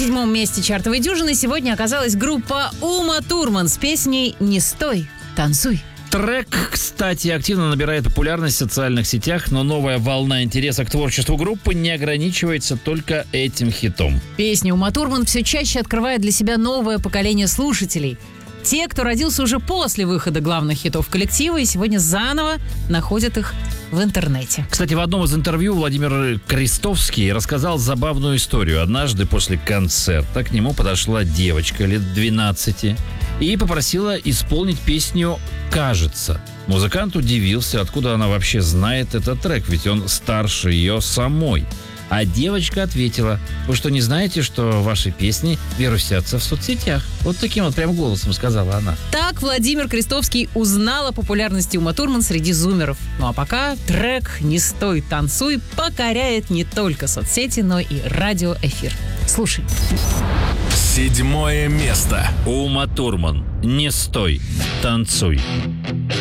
седьмом месте чартовой дюжины сегодня оказалась группа Ума Турман с песней «Не стой, танцуй». Трек, кстати, активно набирает популярность в социальных сетях, но новая волна интереса к творчеству группы не ограничивается только этим хитом. Песня Ума Турман все чаще открывает для себя новое поколение слушателей. Те, кто родился уже после выхода главных хитов коллектива и сегодня заново находят их в интернете. Кстати, в одном из интервью Владимир Крестовский рассказал забавную историю. Однажды после концерта к нему подошла девочка лет 12 и попросила исполнить песню «Кажется». Музыкант удивился, откуда она вообще знает этот трек, ведь он старше ее самой. А девочка ответила: вы что, не знаете, что ваши песни вирусятся в соцсетях? Вот таким вот прям голосом сказала она. Так Владимир Крестовский узнал о популярности Ума Турман среди зумеров. Ну а пока трек «Не стой, танцуй» покоряет не только соцсети, но и радиоэфир. Слушай. 7 место. Ума Турман. «Не стой, танцуй».